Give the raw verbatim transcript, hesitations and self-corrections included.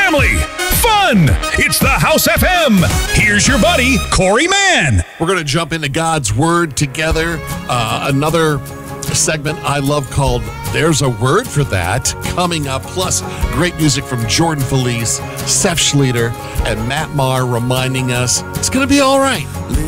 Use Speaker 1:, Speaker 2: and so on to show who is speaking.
Speaker 1: family, fun. It's the House F M. Here's your buddy, Corey Mann.
Speaker 2: We're going to jump into God's Word together. Uh, another segment I love called There's a Word for That coming up. Plus, great music from Jordan Felice, Seth Schlueter, and Matt Maher reminding us it's going to be all right.